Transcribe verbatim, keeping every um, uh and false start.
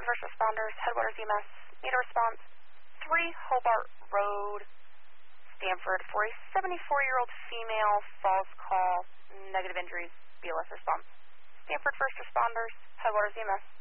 first responders, Headwaters E M S, need a response. three Hobart Road, Stanford, for a seventy-four-year-old female, falls call, negative injuries, B L S response. Stanford first responders, Headwaters E M S.